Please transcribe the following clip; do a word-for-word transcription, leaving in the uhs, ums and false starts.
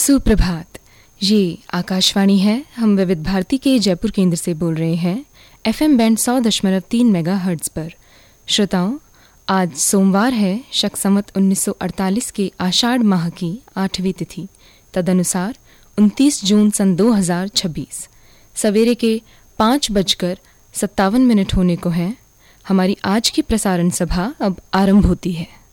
सुप्रभात। ये आकाशवाणी है। हम विविध भारती के जयपुर केंद्र से बोल रहे हैं एफएम बैंड सौ दशमलव तीन मेगा हर्ट्ज पर। श्रोताओं, आज सोमवार है, शक संवत उन्नीस सौ अड़तालीस के आषाढ़ माह की आठवीं तिथि, तदनुसार उनतीस जून सन दो हज़ार छब्बीस। सवेरे के पाँच बजकर सत्तावन मिनट होने को हैं। हमारी आज की प्रसारण सभा अब आरंभ होती है।